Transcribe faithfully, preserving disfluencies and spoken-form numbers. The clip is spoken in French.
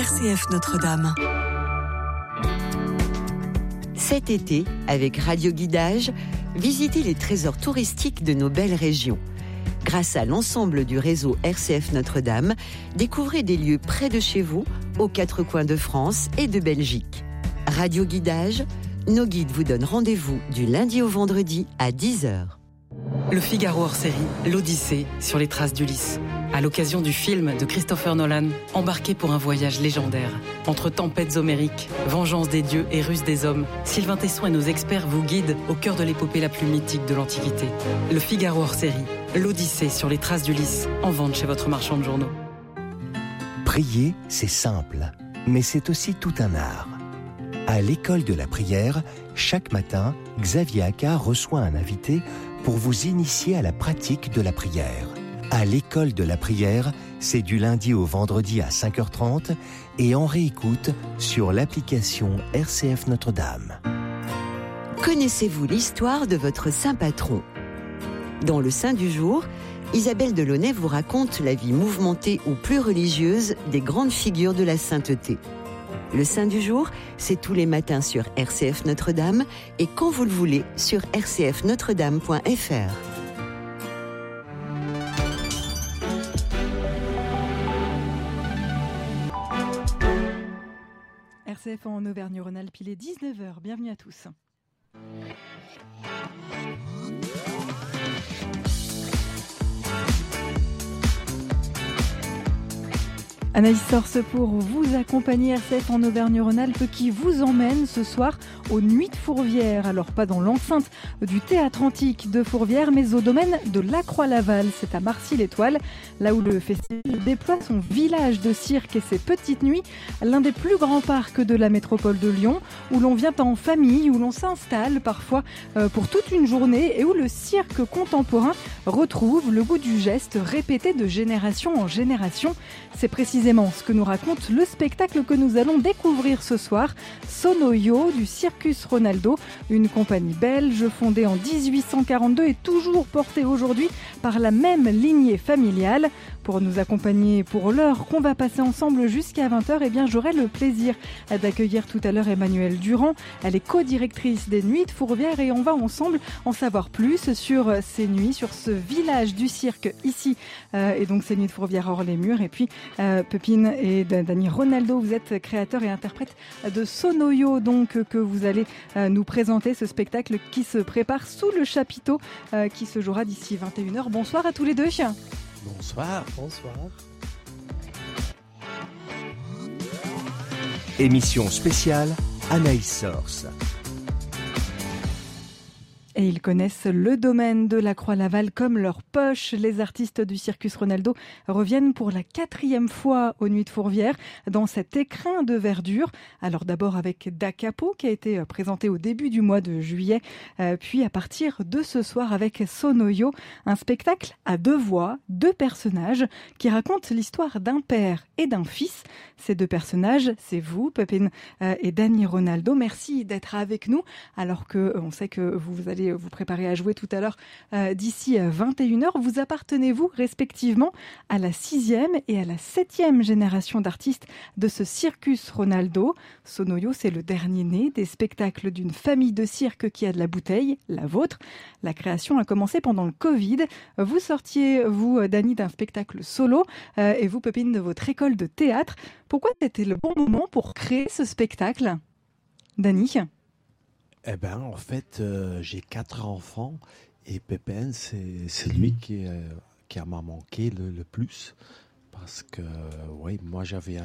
R C F Notre-Dame. Cet été, avec Radio Guidage, visitez les trésors touristiques de nos belles régions. Grâce à l'ensemble du réseau R C F Notre-Dame, découvrez des lieux près de chez vous, aux quatre coins de France et de Belgique. Radio Guidage, nos guides vous donnent rendez-vous du lundi au vendredi à dix heures. Le Figaro hors série, l'Odyssée sur les traces d'Ulysse. À l'occasion du film de Christopher Nolan, embarqué pour un voyage légendaire. Entre tempêtes homériques, vengeance des dieux et ruse des hommes, Sylvain Tesson et nos experts vous guident au cœur de l'épopée la plus mythique de l'Antiquité. Le Figaro hors série, l'Odyssée sur les traces d'Ulysse, en vente chez votre marchand de journaux. Prier, c'est simple, mais c'est aussi tout un art. À l'école de la prière, chaque matin, Xavier Accard reçoit un invité pour vous initier à la pratique de la prière. À l'école de la prière, c'est du lundi au vendredi à cinq heures trente et en réécoute sur l'application R C F Notre-Dame. Connaissez-vous l'histoire de votre saint patron ? Dans le Saint du jour, Isabelle Delaunay vous raconte la vie mouvementée ou plus religieuse des grandes figures de la sainteté. Le Saint du jour, c'est tous les matins sur R C F Notre-Dame et quand vous le voulez sur r c f notre dame point f r. R C F en Auvergne-Rhône-Alpes, il est dix-neuf heures. Bienvenue à tous. Anaïs Sorce pour vous accompagner, R C F en Auvergne-Rhône-Alpes qui vous emmène ce soir aux Nuits de Fourvière. Alors pas dans l'enceinte du théâtre antique de Fourvière, mais au domaine de La Croix-Laval. C'est à Marcy-l'Étoile, là où le festival déploie son village de cirque et ses petites nuits, l'un des plus grands parcs de la métropole de Lyon, où l'on vient en famille, où l'on s'installe parfois pour toute une journée et où le cirque contemporain retrouve le goût du geste répété de génération en génération. C'est précisément ce que nous raconte le spectacle que nous allons découvrir ce soir, Sonoyo du Circus Ronaldo, une compagnie belge fondée en dix-huit cent quarante-deux et toujours portée aujourd'hui par la même lignée familiale. Pour nous accompagner pour l'heure qu'on va passer ensemble jusqu'à vingt heures, eh bien j'aurai le plaisir d'accueillir tout à l'heure Emmanuelle Durand. Elle est co-directrice des Nuits de Fourvière et on va ensemble en savoir plus sur ces nuits, sur ce village du cirque ici euh, et donc ces Nuits de Fourvière hors les murs. Et puis euh, Pépine et Dany Ronaldo, vous êtes créateur et interprète de Sonoyo, donc que vous allez euh, nous présenter ce spectacle qui se prépare sous le chapiteau euh, qui se jouera d'ici vingt et une heures. Bonsoir à tous les deux. Bonsoir. Bonsoir. Émission spéciale Anaïs Sorce. Et ils connaissent le domaine de la Croix-Laval comme leur poche. Les artistes du Circus Ronaldo reviennent pour la quatrième fois aux Nuits de Fourvière dans cet écrin de verdure. Alors d'abord avec Da Capo qui a été présenté au début du mois de juillet, euh, puis à partir de ce soir avec Sonoyo, un spectacle à deux voix, deux personnages qui racontent l'histoire d'un père et d'un fils. Ces deux personnages, c'est vous, Pépine euh, et Dany Ronaldo. Merci d'être avec nous alors que on sait que vous, vous allez vous préparer à jouer tout à l'heure euh, d'ici vingt et une heures. Vous appartenez-vous respectivement à la sixième et à la septième génération d'artistes de ce Circus Ronaldo. Sonoyo, c'est le dernier né des spectacles d'une famille de cirque qui a de la bouteille, la vôtre. La création a commencé pendant le Covid. Vous sortiez, vous, Dany, d'un spectacle solo euh, et vous, Pépine, de votre école de théâtre. Pourquoi c'était le bon moment pour créer ce spectacle, Dany ? Eh ben, en fait, euh, j'ai quatre enfants et Pépin, c'est, c'est lui qui, euh, qui m'a manqué le, le plus. Parce que, oui, moi, j'avais